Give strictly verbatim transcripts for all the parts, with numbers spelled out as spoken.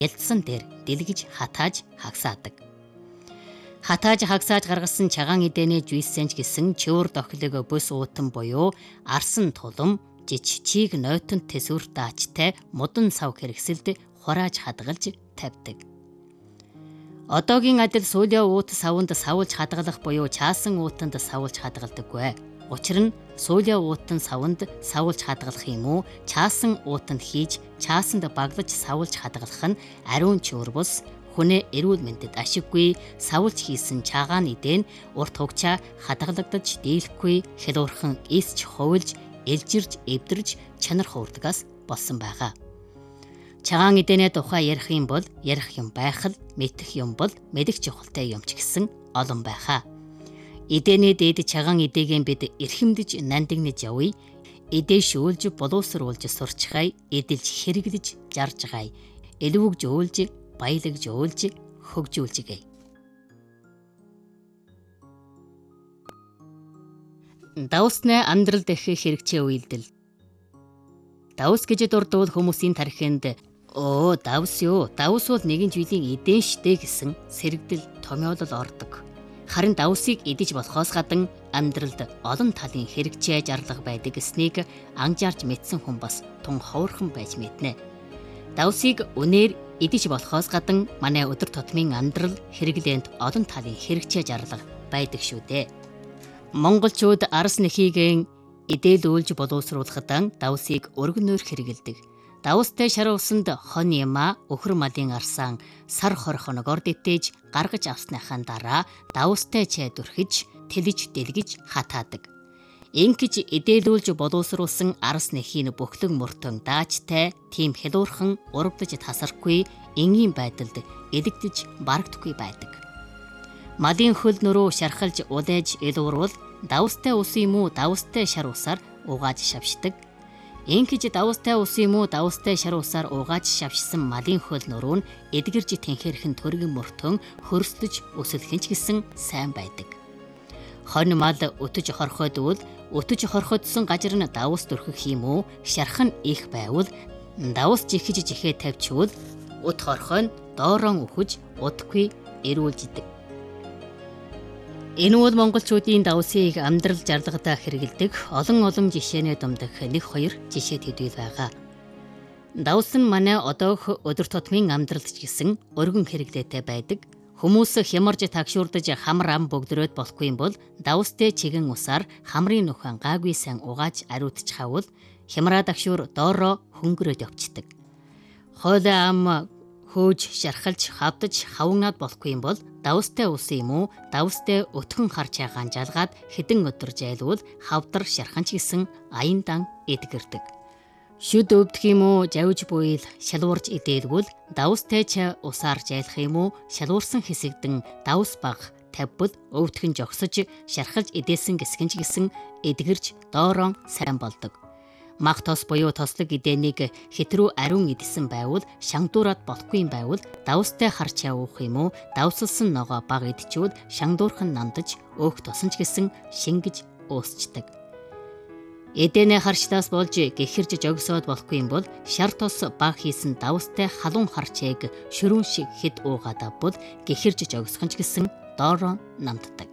ялдсан дээр дэлгэж хатааж хагсаадаг. Хатааж хагсааж гаргасан чагаан эдэний жуйсэнж гэсэн чөөр дохилог бүс уутан буюу арсан тулам жиччийг нойтон тэсвэр даачтай мудан сав хэрэгсэлд хурааж хадгалж тавьдаг. Одоогийн адил сүүлийн уут савнд савуулж хадгалах буюу чаасан уутанд савуулж хадгалдаггүй. Учир нь сүүлийн уутан савнд савуулж хадгалах юм уу, чаасан уутанд хийж чаасанд баглаж савуулж хадгалах нь ариун чөөр бус хүнээ эрүүл мэндэд ашиггүй савуулж хийсэн чагаан эдэн урт хугацаа хадгалагдаж дийлэхгүй хялуурхан эсч ховлж элжирж эвдэрж чанар хуурдагаас болсон байгаа. Чагаан эдэнэ тухай ярих юм бол ярих юм байх л мэдэх юм бол мэдэх чухалтай юм ч гэсэн олон байхаа. Эдэний дээд чагаан эдэгийн бид эрхэмдэж нандинаж явъя. Эдээ шүүлж боловсруулж сурчхай, эдэлж хэрэглэж жаржгай. Элвүгж өөлж баялагж өөлж хөгжүүлжгээ. Давсны амьдрал дэх хэрэгцээ үйлдэл. Давс гэж дурдвал хүмүүсийн тархинд оо давс юу, давс бол нэгэн жилийн эдэн штэ гэсэн сэрэгдэл томьёолол ордог. Харин давсыг идэж болохоос гадна амьдралд олон талын хэрэгцээ зарлага байдаг гэснийг анжаарч мэдсэн хүн бас тун ховорхон байж мэднэ. Давсыг үнээр идэж болохоос гадна манай өдөр тутмын амьдрал хэрэглээнд олон талын хэрэгцээ зарлага байдаг шүү дээ. Монголчууд арс нэхийгэн идээлүүлж боловсруулахад давсыг өргөнөөр хэрэгэлдэг. Давстай шар усанд хон яма өхөр малын арсан сар хор хоногоор дэвтэж гаргаж авсныхаа дараа давстай чай дүрхэж тэлж дэлгэж хатаадаг. Ингэж идээлүүлж боловсруулсан арс нэхийн бөхлөг мөртөн даачтай тийм хялуурхан урагдж тасархгүй энгийн байдалд элэгдэж барагдахгүй байдаг. Малын хөл нөрөө шархалж удээж элуурвал давстай ус юм уу давстай шар усаар угааж шавшдаг. Ингэж давстай ус юм уу давстай шар усаар угааж шавшсан малын хөл нөрөө нь эдгэрж тэнхэрхэн төргөн мөртөн хөрслөж өсөлхөнч гэсэн сайн байдаг. Хонь мал өтөж хорхойдвол өтөж хорхойдсон газар нь давс дүрхэх юм уу шархан их байвал давс жихэж жихээ тавьчвал ут хорхой нь доорон өхөж удахгүй эрүүлж идэг. Энэ бол монголчуудын давсыг амьдрал зарлагадаа хэрэгэлдэг олон олон жишээний дундах нэг хоёр жишээ төдийл байгаа. Давс нь манай одоох өдөр тутмын амьдралд ч гэсэн өргөн хэрэглээтэй байдаг. Хүмүүс хямарж тагшуурдаж хамар ам бөгдрөөд болохгүй юм бол давстай чигэн усаар хамрын нөхөн гаагүй сайн угааж ариутж хавал хямраа тагшуур доороо хөнгөрөөд явцдаг. Хойлоо ам хөөж шархалж хавдаж хавнаад болохгүй юм бол давстай ус юм уу давстай өтгөн харж ягаан жалгаад хэдэн өдөр жайлвал хавдар шарханч гэсэн аян дан эдгэрдэг. Шүд өвдөх юм уу завж буйл шалуурж идээлгүүл давстай чай усаар жайлах юм уу шалуурсан хэсэгдэн давс баг тавьбал өвдгөн жогсож шархалж идээсэн гэсгэнч гэсэн эдгэрж доорон сайн болдог. Мах тос буюу тослог эдэнийг хэтрүү ариун идсэн байвал шангадуураад болохгүй юм байвал давстай харч явах юм уу давсалсан ногоо баг идчүүд шангадуурхан нандаж өөх тосонч гэсэн шингэж уусчдаг. Эдэнэ харчтаас болж гэхэрж жогсоод болохгүй юм бол шар тос баг хийсэн давстай халуун харчээг шөрүүн шиг хэд уугаад авбал гэхэрж жогсохонч гэсэн доороо намддаг.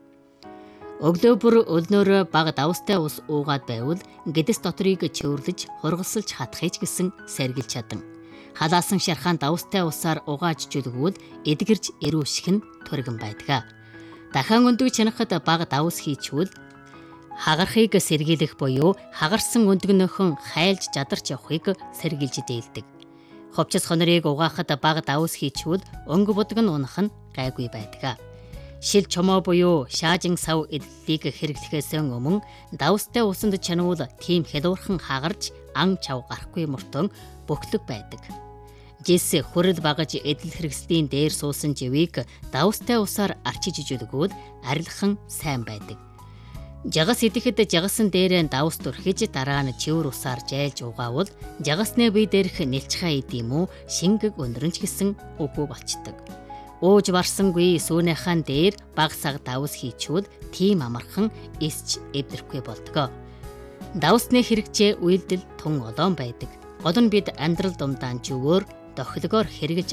Өглөө бүр өлнөөр баг давстай ус уугаад байвал гэдэс дотрыг чөвөрлөж хургалсалж хатахыч гэсэн сэргэлж чадан. Халаасан шархаан давстай усаар угааж жүлгүүл эдгэрж эрүүших нь төргөн байдаг. Дахин өндөг чанахад баг давс хийчвэл хагархыг сэргийлэх буюу хагарсан өндгөнөхөн хайлж задарч явахыг сэргийлж дээлдэг. Ховчс хонорыг угаахад баг давс хийчвэл өнгө будаг нь унах нь гайгүй байдаг. Шил чомоо буюу шаажин сав эдлийг хэрэглэхээс өмнө давстай усанд чануул тийм хялуурхан хагарч ан чав гарахгүй мөртөн бөхлөг байдаг. Жис хүрэл багаж эдэл хэрэгслийн дээр суусан живийг давстай усаар арчиж ижүүлгүүд арилхан сайн байдаг. Жагас идэхэд жагасан дээрээ давс дүрхэж дараа нь чивэр усаар жайлж угаавал жагасны бие дээрх нэлчхаа идэм үү шингэг өндрөнч гэсэн үгүй болчдөг. Ууж барсангүй сүүнийхэн дээр баг саг давс хийчвэл тийм амархан эсч эвдэрхгүй болдог. Давсны хэрэгцээ үйлдэл тун олон байдаг. Гол нь бид амьдрал думдаан жүгөөр дохилгоор хэрэгжилж